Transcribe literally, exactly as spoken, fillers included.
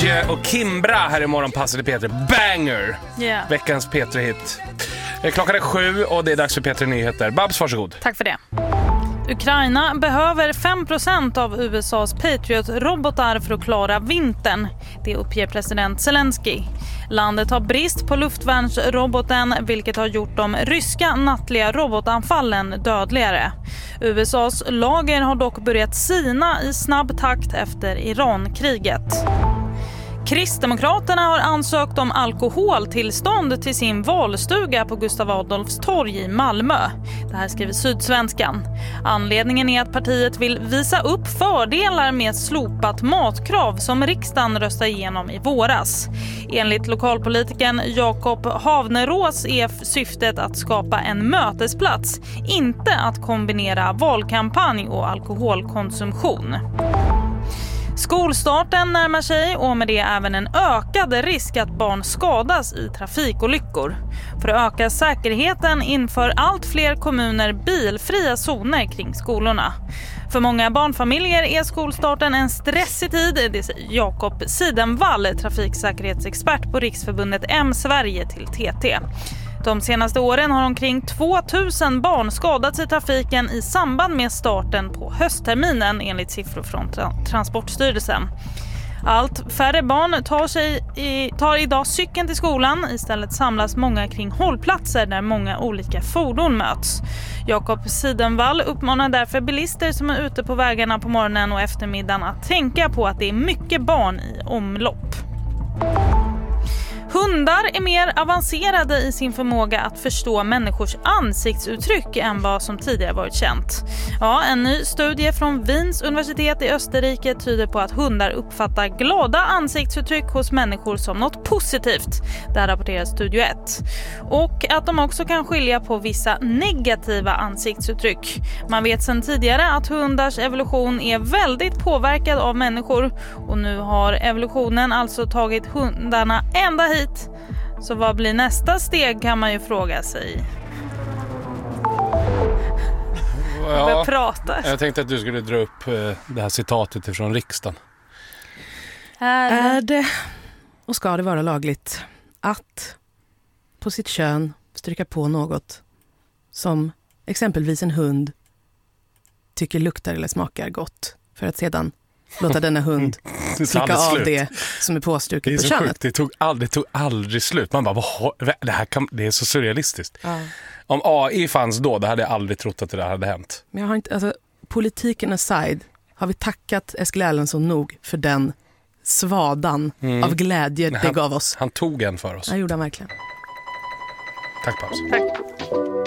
Avicii och Kimbra här i morgon passade Peter. Banger! Yeah. Veckans Peter-hit. Klockan är sju och det är dags för Peter Nyheter. Babs, varsågod. Tack för det. Ukraina behöver fem procent av U S A:s Patriot-robotar för att klara vintern. Det uppger president Zelensky. Landet har brist på luftvärnsroboten, vilket har gjort de ryska nattliga robotanfallen dödligare. U S A:s lager har dock börjat sina i snabb takt efter Iran-kriget. Kristdemokraterna har ansökt om alkoholtillstånd till sin valstuga på Gustav Adolfs torg i Malmö. Det här skriver Sydsvenskan. Anledningen är att partiet vill visa upp fördelar med slopat matkrav som riksdagen röstade igenom i våras. Enligt lokalpolitiken Jakob Havnerås är syftet att skapa en mötesplats, inte att kombinera valkampanj och alkoholkonsumtion. Skolstarten närmar sig och med det även en ökad risk att barn skadas i trafikolyckor. För att öka säkerheten inför allt fler kommuner bilfria zoner kring skolorna. För många barnfamiljer är skolstarten en stressig tid, det säger Jakob Sidenvall, trafiksäkerhetsexpert på Riksförbundet M Sverige till T T. De senaste åren har omkring tvåtusen barn skadats i trafiken i samband med starten på höstterminen enligt siffror från tra- Transportstyrelsen. Allt färre barn tar, sig i, tar idag cykeln till skolan. Istället samlas många kring hållplatser där många olika fordon möts. Jakob Sidenvall uppmanar därför bilister som är ute på vägarna på morgonen och eftermiddagen att tänka på att det är mycket barn i omlopp. Hundar är mer avancerade i sin förmåga att förstå människors ansiktsuttryck än vad som tidigare varit känt. Ja, en ny studie från Wiens universitet i Österrike tyder på att hundar uppfattar glada ansiktsuttryck hos människor som något positivt. Det rapporterar Studio ett. Och att de också kan skilja på vissa negativa ansiktsuttryck. Man vet sedan tidigare att hundars evolution är väldigt påverkad av människor. Och nu har evolutionen alltså tagit hundarna ända hit. Så vad blir nästa steg kan man ju fråga sig. Ja, jag pratar. Jag tänkte att du skulle dra upp det här citatet ifrån riksdagen. Är det, är det och ska det vara lagligt att på sitt kön stryka på något som exempelvis en hund tycker luktar eller smakar gott för att sedan låta denna hund slicka av det som är påstruket på könet? Det tog aldrig, det tog aldrig slut. Man bara, vad, det här kan, det är så surrealistiskt. Ja. Om A I fanns då, då hade jag aldrig trott att det där hade hänt. Men jag har inte, alltså, politiken aside, har vi tackat Eskil Erlandsson nog för den svadan mm. av glädje det han, gav oss? Han tog en för oss. Jag gjorde han verkligen. Tack, Paus. Tack.